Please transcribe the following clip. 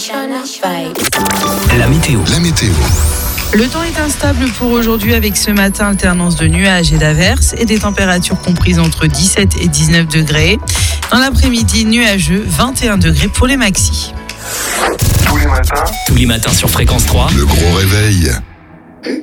La météo. Le temps est instable pour aujourd'hui avec ce matin alternance de nuages et d'averses et des températures comprises entre 17 et 19 degrés. Dans l'après-midi, nuageux, 21 degrés pour les maxis. Tous les matins Sur Fréquence 3. Le gros réveil.